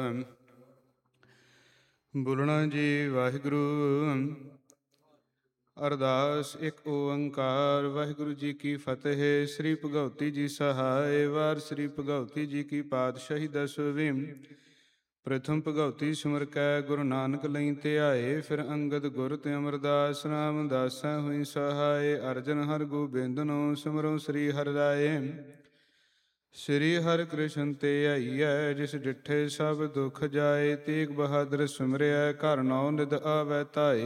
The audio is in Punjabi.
ਬੋਲਣਾ ਜੀ ਵਾਹਿਗੁਰੂ। ਅਰਦਾਸ ਇੱਕ ਓੰਕਾਰ। ਵਾਹਿਗੁਰੂ ਜੀ ਕੀ ਫਤਿਹ। ਸ੍ਰੀ ਭਗਉਤੀ ਜੀ ਸਹਾਇ। ਵਾਰ ਸ੍ਰੀ ਭਗਉਤੀ ਜੀ ਕੀ ਪਾਤਸ਼ਾਹੀ ਦਸਵੀਂ। ਪ੍ਰਥਮ ਭਗਉਤੀ ਸਿਮਰ ਕੈ ਗੁਰੂ ਨਾਨਕ ਲਈ ਧਿਆਏ। ਫਿਰ ਅੰਗਦ ਗੁਰ ਤੇ ਅਮਰਦਾਸ ਰਾਮਦਾਸਾ ਹੋਈ ਸਹਾਇ। ਅਰਜਨ ਹਰਿ ਗੋਬਿੰਦਨੋ ਸਿਮਰੋ ਸ੍ਰੀ ਹਰਿ ਰਾਏ। ਸ੍ਰੀ ਹਰਿ ਕ੍ਰਿਸ਼ਨ ਤੇ ਆਈਐ ਜਿਸ ਡਿਠੇ ਸਭ ਦੁਖ ਜਾਏ। ਤੇਗ ਬਹਾਦਰ ਸਿਮਰਿਐ ਘਰ ਨੌ ਨਿਧ ਆਵੈ ਧਾਏ।